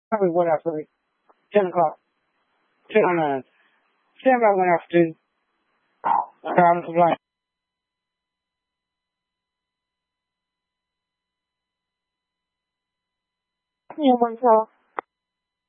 Probably went after like 10 o'clock. 10 o'clock went after. I was like, yeah, myself.